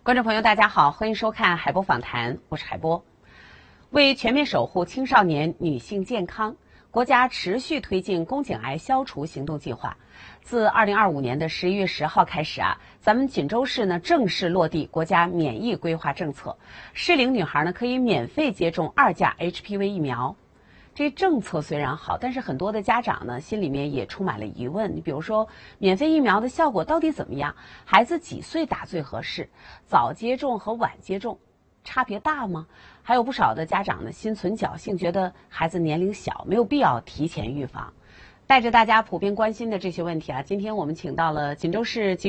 观众朋友，大家好，欢迎收看海波访谈，我是海波。为全面守护青少年女性健康，国家持续推进宫颈癌消除行动计划。自2025年的11月10号开始咱们锦州市呢正式落地国家免疫规划政策，适龄女孩呢可以免费接种2价 HPV 疫苗。这政策虽然好，但是很多的家长呢心里面也充满了疑问。你比如说，免费疫苗的效果到底怎么样？孩子几岁打最合适？早接种和晚接种差别大吗？还有不少的家长呢心存侥幸，觉得孩子年龄小，没有必要提前预防。带着大家普遍关心的这些问题今天我们请到了锦州市